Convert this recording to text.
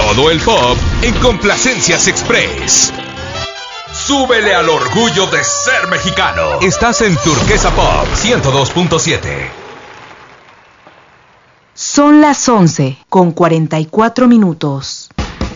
Todo el pop en Complacencias Express. Súbele al orgullo de ser mexicano. Estás en Turquesa Pop 102.7. Son las 11:44.